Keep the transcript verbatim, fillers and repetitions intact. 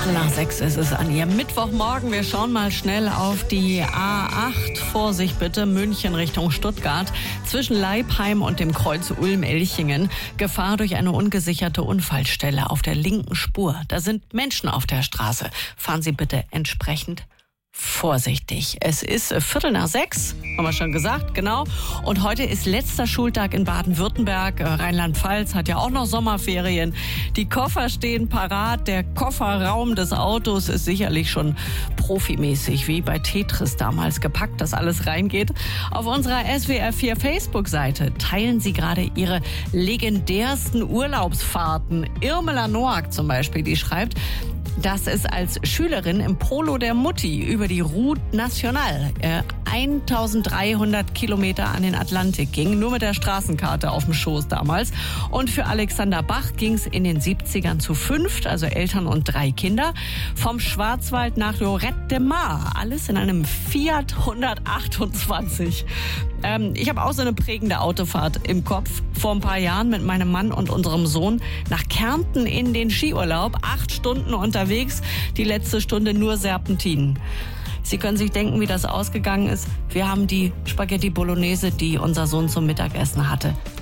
Viertel nach sechs ist es an Ihrem Mittwochmorgen. Wir schauen mal schnell auf die A acht. Vorsicht bitte, München Richtung Stuttgart. Zwischen Leipheim und dem Kreuz Ulm-Elchingen. Gefahr durch eine ungesicherte Unfallstelle auf der linken Spur. Da sind Menschen auf der Straße. Fahren Sie bitte entsprechend vorsichtig. Es ist Viertel nach sechs, haben wir schon gesagt, genau. Und heute ist letzter Schultag in Baden-Württemberg. Rheinland-Pfalz hat ja auch noch Sommerferien. Die Koffer stehen parat. Der Kofferraum des Autos ist sicherlich schon profimäßig, wie bei Tetris damals gepackt, dass alles reingeht. Auf unserer S W R vier Facebook-Seite teilen Sie gerade Ihre legendärsten Urlaubsfahrten. Irmela Noack zum Beispiel, die schreibt, dass es als Schülerin im Polo der Mutti über die Route Nationale äh, eintausenddreihundert Kilometer an den Atlantik ging, nur mit der Straßenkarte auf dem Schoß damals. Und für Alexander Bach ging es in den siebzigern zu fünft, also Eltern und drei Kinder, vom Schwarzwald nach Lloret de Mar, alles in einem Fiat hundertachtundzwanzig. Ähm, ich habe auch so eine prägende Autofahrt im Kopf. Vor ein paar Jahren mit meinem Mann und unserem Sohn nach Kärnten in den Skiurlaub. Acht Stunden unterwegs, die letzte Stunde nur Serpentinen. Sie können sich denken, wie das ausgegangen ist. Wir haben die Spaghetti Bolognese, die unser Sohn zum Mittagessen hatte,